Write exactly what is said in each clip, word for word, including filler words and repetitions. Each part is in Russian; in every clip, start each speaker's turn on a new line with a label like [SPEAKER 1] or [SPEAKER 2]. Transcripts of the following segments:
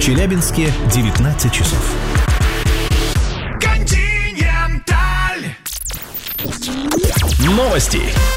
[SPEAKER 1] В Челябинске девятнадцать часов.
[SPEAKER 2] Континенталь.
[SPEAKER 1] Новости.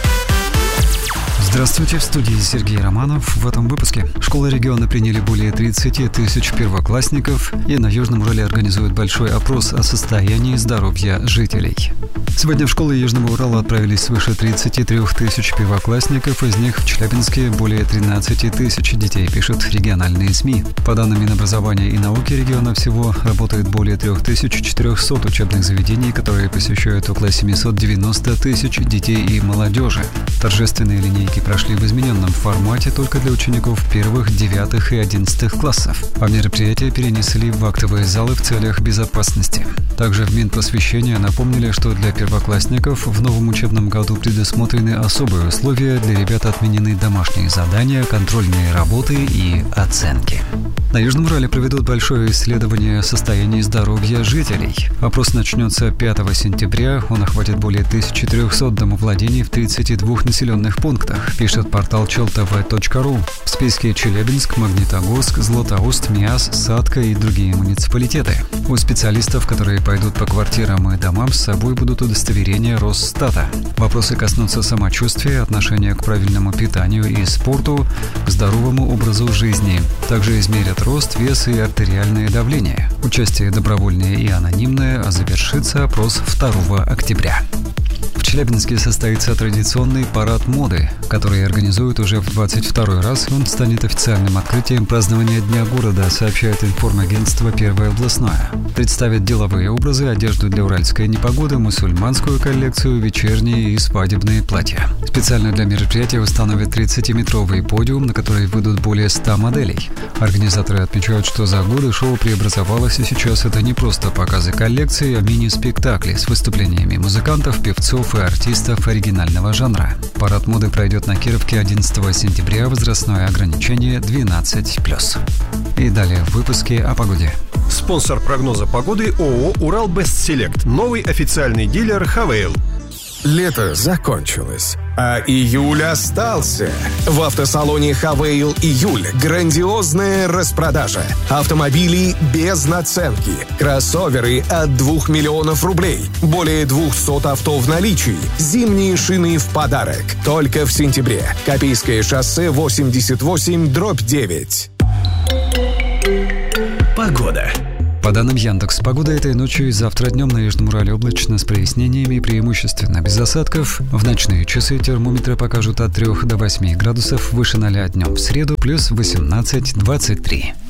[SPEAKER 3] Здравствуйте, в студии Сергей Романов. В этом выпуске школы региона приняли более тридцать тысяч первоклассников, и на Южном Урале организуют большой опрос о состоянии здоровья жителей. Сегодня в школы Южного Урала отправились свыше тридцать три тысяч первоклассников, из них в Челябинске более тринадцать тысяч детей, пишут региональные СМИ. По данным Минобразования и науки региона, всего работает более три тысячи четыреста учебных заведений, которые посещают около семьсот девяносто тысяч детей и молодежи. Торжественные линейки прошли в измененном формате только для учеников первых, девятых и одиннадцатых классов, а мероприятия перенесли в актовые залы в целях безопасности. Также в Минпросвещения напомнили, что для первоклассников в новом учебном году предусмотрены особые условия, для ребят отменены домашние задания, контрольные работы и оценки. На Южном Урале проведут большое исследование состояния здоровья жителей. Опрос начнется пятого сентября, он охватит более тысячи трехсот домовладений в тридцати двух населенных пунктах, пишет портал челтв точка ру. В списке Челябинск, Магнитогорск, Златоуст, Миас, Сатка и другие муниципалитеты. У специалистов, которые пойдут по квартирам и домам, с собой будут удостоверения Росстата. Вопросы коснутся самочувствия, отношения к правильному питанию и спорту, к здоровому образу жизни. Также измерят рост, вес и артериальное давление. Участие добровольное и анонимное, а завершится опрос второго октября. В Челябинске состоится традиционный парад моды, который организуют уже в двадцать второй раз. Он станет официальным открытием празднования Дня города, сообщает информагентство «Первое областное». Представят деловые образы, одежду для уральской непогоды, мусульманскую коллекцию, вечерние и свадебные платья. Специально для мероприятия установят тридцатиметровый подиум, на который выйдут более ста моделей. Организаторы отмечают, что за годы шоу преобразовалось, и сейчас это не просто показы коллекций, а мини-спектакли с выступлениями музыкантов, певцов и артистов оригинального жанра. Парад моды пройдет на Кировке одиннадцатого сентября, возрастное ограничение двенадцать плюс. И далее в выпуске о погоде.
[SPEAKER 4] Спонсор прогноза погоды ООО «Урал-Бестселект», новый официальный дилер «Хавейл».
[SPEAKER 5] Лето закончилось, а июль остался. В автосалоне «Хавейл» июль. Грандиозная распродажа. Автомобили без наценки. Кроссоверы от двух миллионов рублей. Более двухсот авто в наличии. Зимние шины в подарок. Только в сентябре. Копейское шоссе восемьдесят восемь дробь девять.
[SPEAKER 1] Погода.
[SPEAKER 3] По данным Яндекс.Погода, этой ночью и завтра днем на Южном Урале облачно с прояснениями, преимущественно без осадков. В ночные часы термометры покажут от трёх до восьми градусов, выше ноля днем в среду плюс восемнадцать двадцать три.